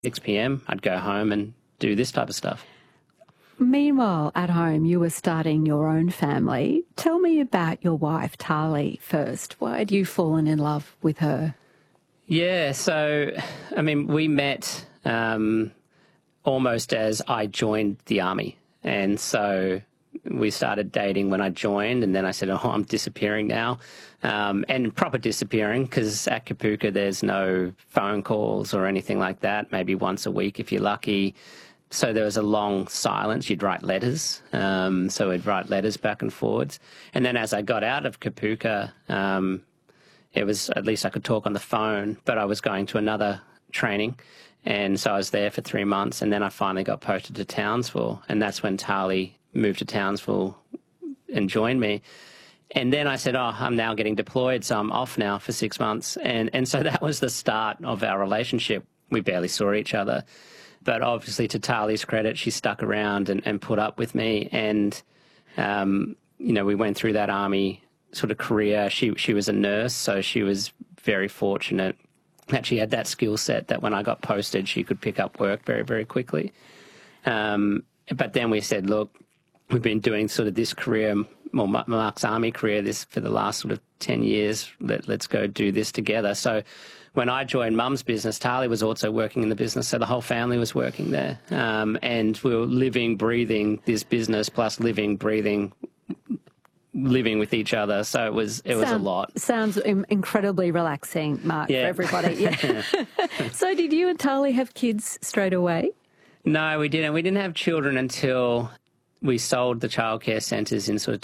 6 p.m, I'd go home and do this type of stuff. Meanwhile, at home, you were starting your own family. Tell me about your wife, Tali, first. Why had you fallen in love with her? Yeah, so, I mean, we met almost as I joined the army. And so we started dating when I joined, and then I said, oh, I'm disappearing now. And proper disappearing, because at Kapooka there's no phone calls or anything like that, maybe once a week if you're lucky. So there was a long silence. You'd write letters. So we'd write letters back and forwards. And then as I got out of Kapooka, it was, at least I could talk on the phone, but I was going to another training. And so I was there for 3 months, and then I finally got posted to Townsville. And that's when Tali moved to Townsville and joined me. And then I said, oh, I'm now getting deployed, so I'm off now for 6 months. And so that was the start of our relationship. We barely saw each other. But obviously, to Tali's credit, she stuck around and put up with me. And, you know, we went through that army sort of career. She was a nurse, so she was very fortunate that she had that skill set that when I got posted, she could pick up work very, very quickly. But then we said, look, we've been doing sort of this career, well, Mark's army career, this for the last sort of 10 years. Let's go do this together. So when I joined Mum's business, Tali was also working in the business, so the whole family was working there. And we were living, breathing this business, plus living, breathing, living with each other. So it was a lot. Sounds incredibly relaxing, Mark, for everybody. Yeah. So did you and Tali have kids straight away? No, we didn't. We didn't have children until we sold the childcare centres in sort of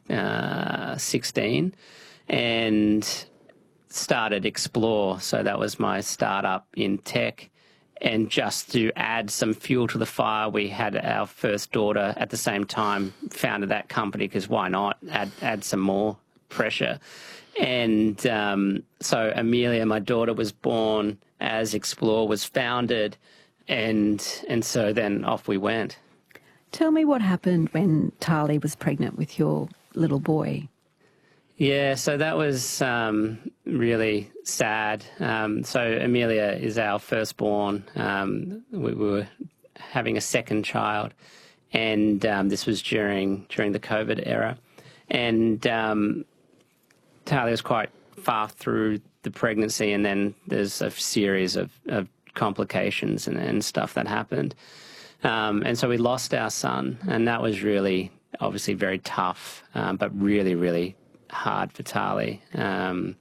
2016 and started Explore. So that was my startup in tech. And just to add some fuel to the fire, we had our first daughter at the same time, founded that company, because why not add some more pressure. And so Amelia, my daughter, was born as Explore was founded, and so then off we went. Tell me what happened when Tali was pregnant with your little boy. Yeah, so that was really sad. So Amelia is our firstborn. We were having a second child, and this was during the COVID era. And Tali was quite far through the pregnancy, and then there's a series of complications and stuff that happened. And so we lost our son, and that was really, obviously very tough, but really, really hard for Tali. And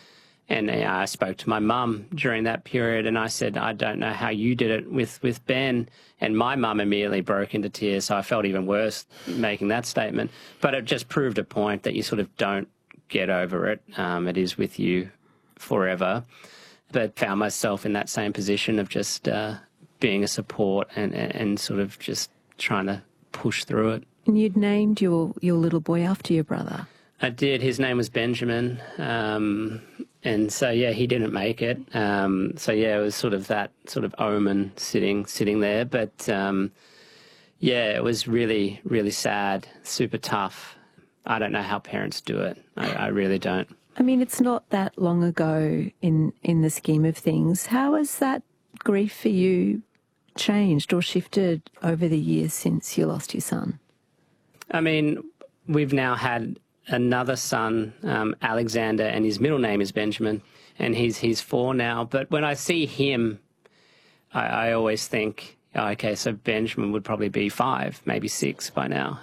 I spoke to my mum during that period, and I said, I don't know how you did it with Ben. And my mum immediately broke into tears, so I felt even worse making that statement. But it just proved a point that you sort of don't get over it. It is with you forever. But found myself in that same position of just being a support and sort of just trying to push through it. And you'd named your little boy after your brother. I did. His name was Benjamin. And so, yeah, he didn't make it. So, yeah, it was sort of that sort of omen sitting there. But, yeah, it was really, really sad, super tough. I don't know how parents do it. I really don't. I mean, it's not that long ago in the scheme of things. How has that grief for you changed or shifted over the years since you lost your son? I mean, we've now had another son, Alexander, and his middle name is Benjamin, and he's 4 now. But when I see him, I always think, oh, okay, so Benjamin would probably be 5, maybe 6 by now.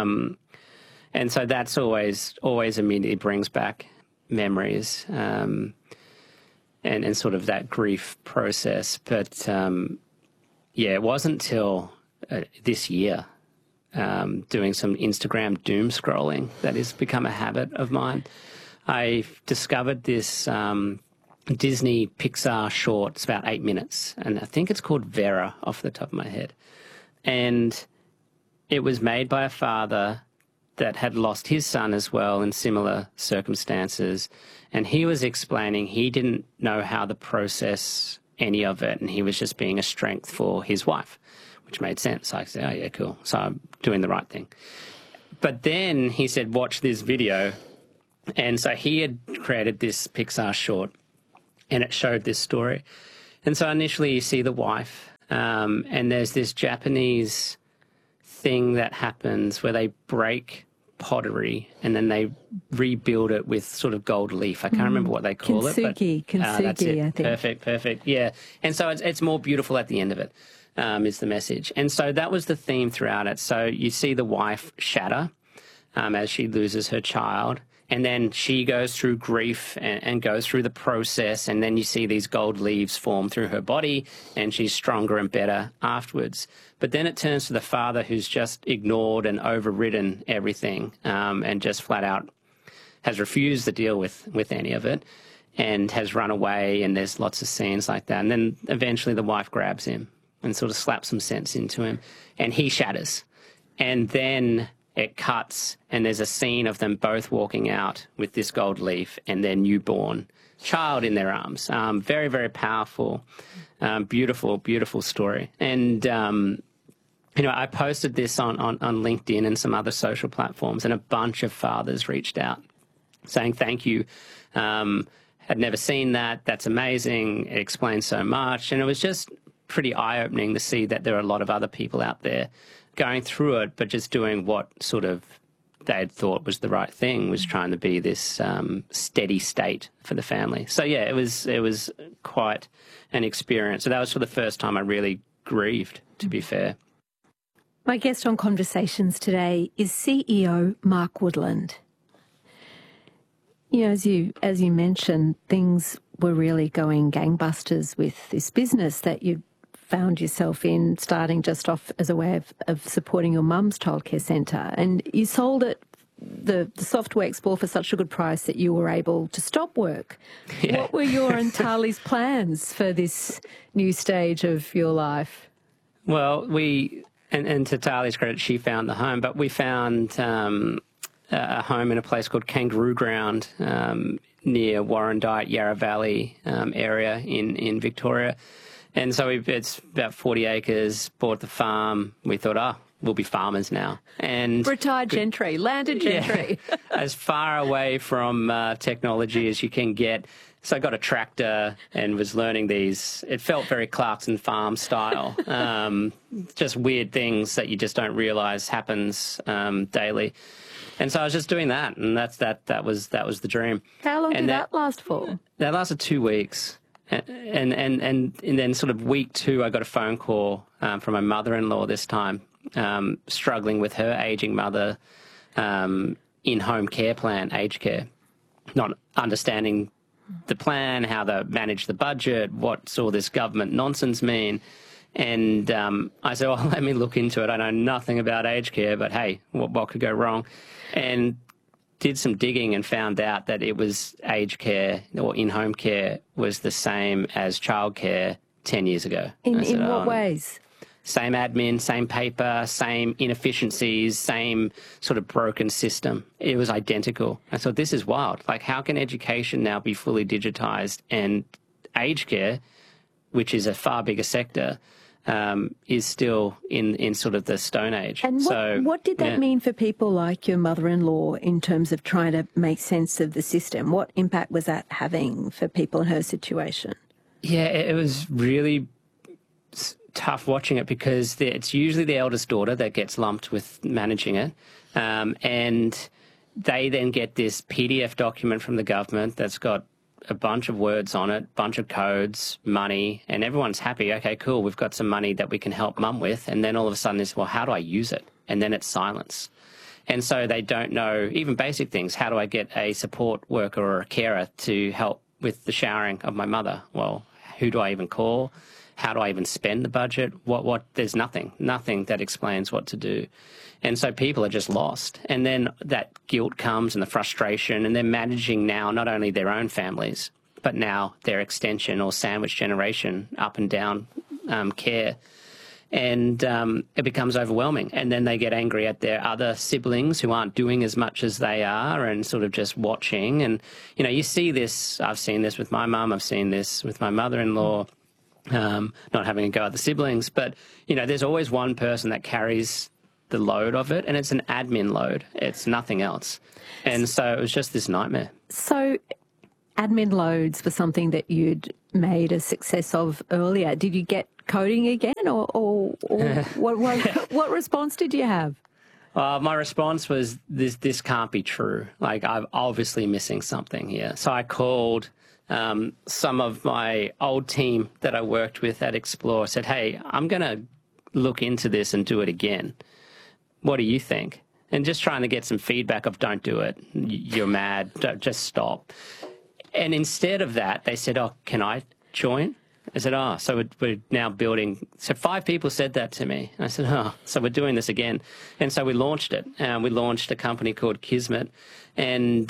And so that's always immediately brings back memories and sort of that grief process. But, yeah, it wasn't till this year, doing some Instagram doom scrolling that has become a habit of mine. I discovered this Disney Pixar short. It's about 8 minutes, and I think it's called Vera off the top of my head. And it was made by a father that had lost his son as well in similar circumstances. And he was explaining he didn't know how to process any of it, and he was just being a strength for his wife, which made sense. I said, oh, yeah, cool. So I'm doing the right thing. But then he said, watch this video. And so he had created this Pixar short, and it showed this story. And so initially you see the wife, and there's this Japanese thing that happens where they break pottery and then they rebuild it with sort of gold leaf. I can't remember what they call it. But, kintsugi, that's it. I think. Perfect. Yeah. And so it's more beautiful at the end of it, is the message. And so that was the theme throughout it. So you see the wife shatter as she loses her child. And then she goes through grief and goes through the process, and then you see these gold leaves form through her body, and she's stronger and better afterwards. But then it turns to the father who's just ignored and overridden everything, and just flat out has refused to deal with any of it and has run away, and there's lots of scenes like that. And then eventually the wife grabs him and sort of slaps some sense into him, and he shatters. And then it cuts, and there's a scene of them both walking out with this gold leaf and their newborn child in their arms. Very, very powerful, beautiful story. And, I posted this on LinkedIn and some other social platforms, and a bunch of fathers reached out saying thank you. Had never seen that. That's amazing. It explains so much. And it was just pretty eye-opening to see that there are a lot of other people out there going through it, but just doing what sort of they'd thought was the right thing, was trying to be this steady state for the family. So yeah, it was quite an experience. So that was for the first time I really grieved, to be fair. My guest on Conversations today is CEO Mark Woodland. As you mentioned, things were really going gangbusters with this business that you found yourself in, starting just off as a way of supporting your mum's childcare centre. And you sold it, the software Explore, for such a good price that you were able to stop work. Yeah. What were your and Tali's plans for this new stage of your life? Well, and to Tali's credit, she found the home, but we found a home in a place called Kangaroo Ground near Warrandyte, Yarra Valley area in Victoria. And so it's about 40 acres, bought the farm. We thought, we'll be farmers now. And retired gentry, landed gentry. Yeah, as far away from technology as you can get. So I got a tractor and was learning these. It felt very Clarkson Farm style. Just weird things that you just don't realise happens daily. And so I was just doing that, and that was the dream. How long did that last for? That lasted 2 weeks. And then sort of week 2, I got a phone call from my mother-in-law this time, struggling with her ageing mother, in-home care plan, aged care, not understanding the plan, how to manage the budget, what's all this government nonsense mean. And I said, well, let me look into it. I know nothing about aged care, but hey, what could go wrong? And did some digging and found out that it was aged care or in-home care was the same as childcare 10 years ago. In what ways? Same admin, same paper, same inefficiencies, same sort of broken system. It was identical. I thought, this is wild. Like, how can education now be fully digitized, and aged care, which is a far bigger sector, is still in sort of the Stone Age. And what did that mean for people like your mother-in-law in terms of trying to make sense of the system? What impact was that having for people in her situation? Yeah, it was really tough watching it, because it's usually the eldest daughter that gets lumped with managing it. And they then get this PDF document from the government that's got a bunch of words on it, bunch of codes, money, and everyone's happy. Okay, cool, we've got some money that we can help mum with. And then all of a sudden it's, well, how do I use it? And then it's silence. And so they don't know even basic things. How do I get a support worker or a carer to help with the showering of my mother? Well, who do I even call? How do I even spend the budget? There's nothing that explains what to do. And so people are just lost. And then that guilt comes and the frustration, and they're managing now not only their own families, but now their extension or sandwich generation up and down care. And it becomes overwhelming. And then they get angry at their other siblings who aren't doing as much as they are and sort of just watching. And, you see this, I've seen this with my mum, I've seen this with my mother-in-law, not having a go at the siblings. But, there's always one person that carries the load of it, and it's an admin load. It's nothing else. And so it was just this nightmare. So admin loads were something that you'd made a success of earlier. Did you get coding again, or what response did you have? My response was, this can't be true. Like, I'm obviously missing something here. So I called some of my old team that I worked with at Xplore, said, hey, I'm going to look into this and do it again. What do you think? And just trying to get some feedback of, don't do it. You're mad. Just stop. And instead of that, they said, oh, can I join? I said, oh, so we're now building. So 5 people said that to me. I said, oh, so we're doing this again. And so we launched it. We launched a company called Kismet. And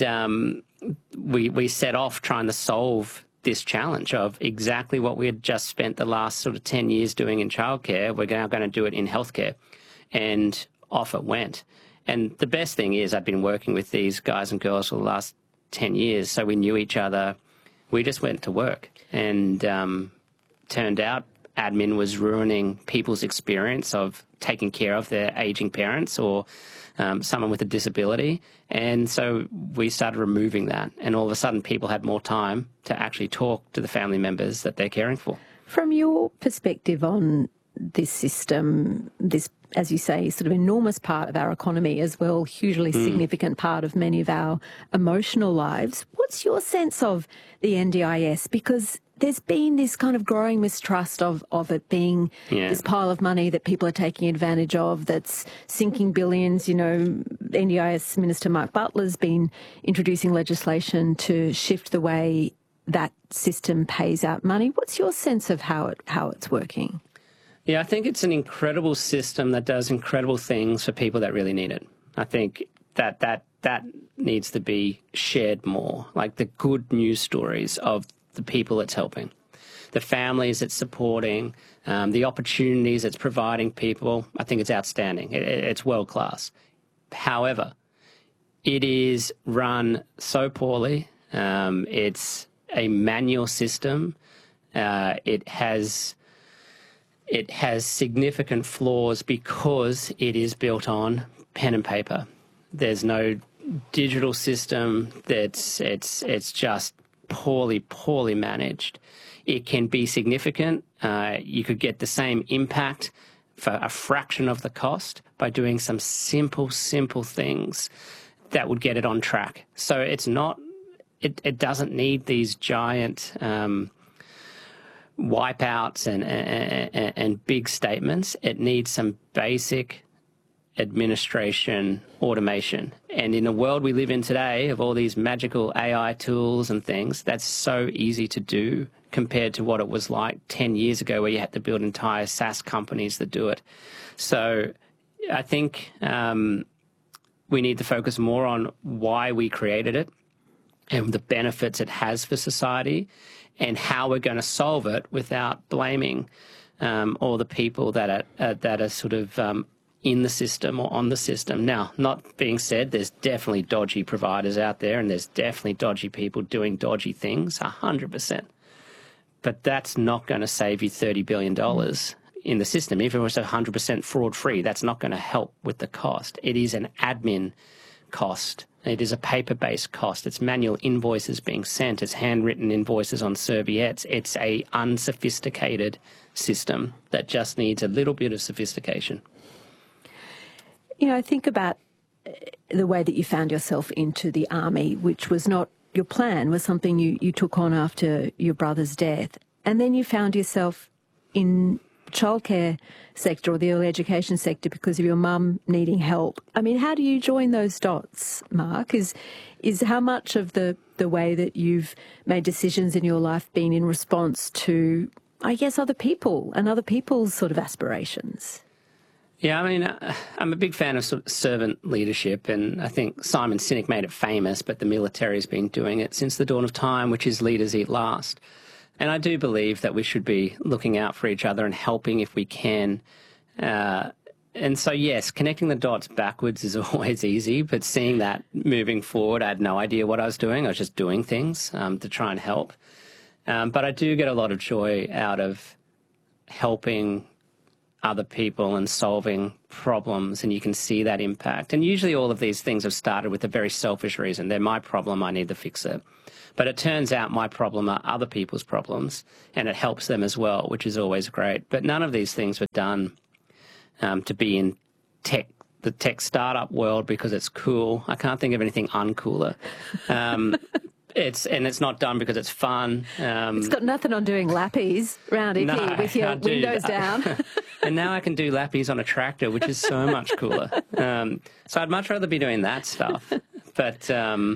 we set off trying to solve this challenge of exactly what we had just spent the last sort of 10 years doing in childcare. We're now going to do it in healthcare. And off it went. And the best thing is I've been working with these guys and girls for the last 10 years. So we knew each other. We just went to work. And turned out admin was ruining people's experience of taking care of their aging parents or someone with a disability. And so we started removing that. And all of a sudden, people had more time to actually talk to the family members that they're caring for. From your perspective on this system, this, as you say, sort of enormous part of our economy as well, hugely significant part of many of our emotional lives, what's your sense of the NDIS? Because there's been this kind of growing mistrust of it being this pile of money that people are taking advantage of, that's sinking billions. You know, NDIS Minister Mark Butler's been introducing legislation to shift the way that system pays out money. What's your sense of how it's working? Yeah, I think it's an incredible system that does incredible things for people that really need it. I think that needs to be shared more, like the good news stories of the people it's helping, the families it's supporting, the opportunities it's providing people. I think it's outstanding. It's world class. However, it is run so poorly. It's a manual system. It has significant flaws because it is built on pen and paper. There's no digital system. It's just poorly managed. It can be significant. You could get the same impact for a fraction of the cost by doing some simple things that would get it on track. So it's not. It doesn't need these giant wipeouts and big statements. It needs some basic administration automation. And in the world we live in today of all these magical AI tools and things, that's so easy to do compared to what it was like 10 years ago where you had to build entire SaaS companies that do it. So I think we need to focus more on why we created it and the benefits it has for society and how we're going to solve it without blaming all the people that are sort of in the system or on the system. Now, not being said, there's definitely dodgy providers out there and there's definitely dodgy people doing dodgy things, 100%. But that's not going to save you $30 billion in the system. Even if it was 100% fraud-free, that's not going to help with the cost. It is an admin cost. It is a paper-based cost. It's manual invoices being sent. It's handwritten invoices on serviettes. It's a unsophisticated system that just needs a little bit of sophistication. You know, I think about the way that you found yourself into the army, which was not your plan, was something you took on after your brother's death. And then you found yourself in childcare sector or the early education sector because of your mum needing help. I mean, how do you join those dots, Mark? Is how much of the way that you've made decisions in your life been in response to, I guess, other people and other people's sort of aspirations? Yeah, I mean, I'm a big fan of, sort of servant leadership, and I think Simon Sinek made it famous, but the military has been doing it since the dawn of time, which is leaders eat last. And I do believe that we should be looking out for each other and helping if we can. And so, yes, connecting the dots backwards is always easy, but seeing that moving forward, I had no idea what I was doing. I was just doing things to try and help. But I do get a lot of joy out of helping other people and solving problems, and you can see that impact. And usually all of these things have started with a very selfish reason. They're my problem, I need to fix it. But it turns out my problem are other people's problems, and it helps them as well, which is always great. But none of these things were done to be in the tech startup world because it's cool. I can't think of anything uncooler. It's not done because it's fun. It's got nothing on doing lappies round here with your windows down. And now I can do lappies on a tractor, which is so much cooler. So I'd much rather be doing that stuff. But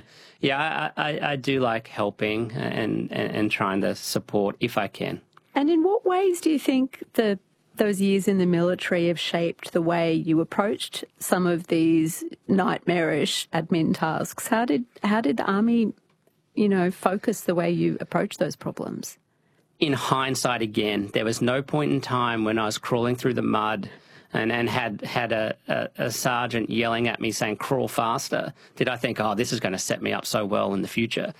I do like helping and trying to support if I can. And in what ways do you think those years in the military have shaped the way you approached some of these nightmarish admin tasks? How did the Army, focus the way you approach those problems? In hindsight, again, there was no point in time when I was crawling through the mud and had a sergeant yelling at me saying, crawl faster, did I think, oh, this is going to set me up so well in the future.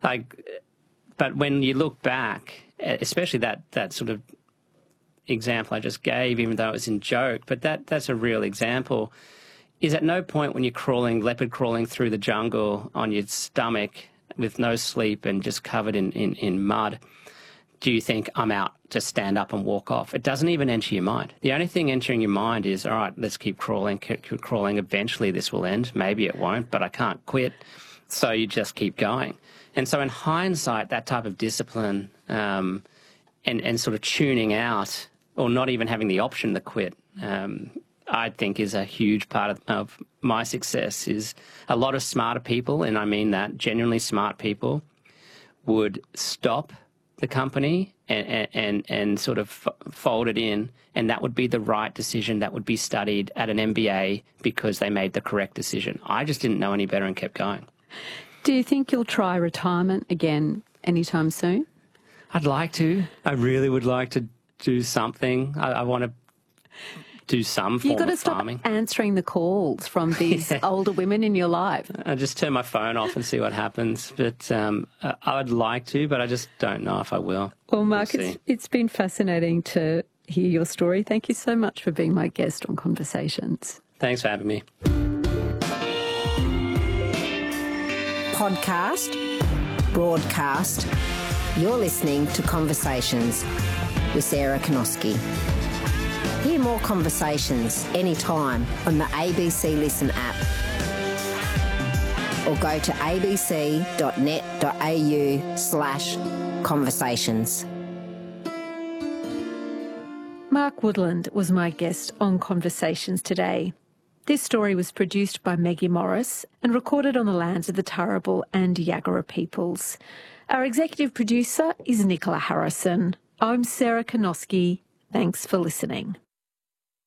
But when you look back, especially that sort of example I just gave, even though it was in joke, but that's a real example, is at no point when you're leopard crawling through the jungle on your stomach with no sleep and just covered in mud, do you think, I'm out, just stand up and walk off? It doesn't even enter your mind. The only thing entering your mind is, all right, let's keep crawling, eventually this will end. Maybe it won't, but I can't quit. So you just keep going. And so in hindsight, that type of discipline and sort of tuning out, or not even having the option to quit, I think is a huge part of my success. Is a lot of smarter people, and I mean that, genuinely smart people, would stop the company and sort of fold it in, and that would be the right decision. That would be studied at an MBA because they made the correct decision. I just didn't know any better and kept going. Do you think you'll try retirement again anytime soon? I'd like to. I really would like to do something. I want to do some form of farming. You've got to stop answering the calls from these older women in your life. I just turn my phone off and see what happens. But I would like to, but I just don't know if I will. Well, Mark, it's been fascinating to hear your story. Thank you so much for being my guest on Conversations. Thanks for having me. Podcast, broadcast. You're listening to Conversations with Sarah Kanoski. Hear more conversations anytime on the ABC Listen app, or go to abc.net.au/conversations. Mark Woodland was my guest on Conversations today. This story was produced by Maggie Morris and recorded on the lands of the Turrbal and Yagara peoples. Our executive producer is Nicola Harrison. I'm Sarah Kanoski. Thanks for listening.